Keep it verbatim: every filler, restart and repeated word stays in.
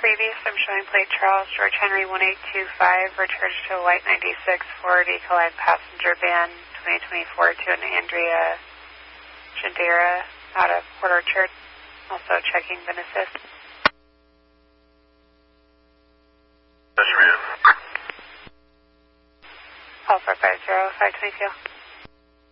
Mercedes. I'm showing plate Charles George Henry one eight two five, returned to White ninety-six for Ecoline passenger van twenty twenty-four to an Andrea Gendera out of Port Orchard. Also checking VIN assist. Call four five zero, five twenty-two.